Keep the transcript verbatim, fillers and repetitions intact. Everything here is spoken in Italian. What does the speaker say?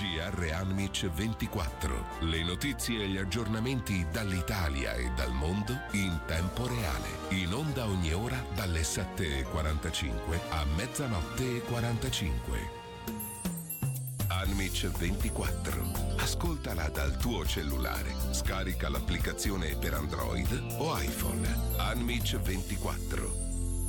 G R Anmic ventiquattro. Le notizie e gli aggiornamenti dall'Italia e dal mondo in tempo reale. In onda ogni ora dalle sette e quarantacinque a mezzanotte e quarantacinque. Anmic ventiquattro. Ascoltala dal tuo cellulare. Scarica l'applicazione per Android o iPhone. Anmic ventiquattro.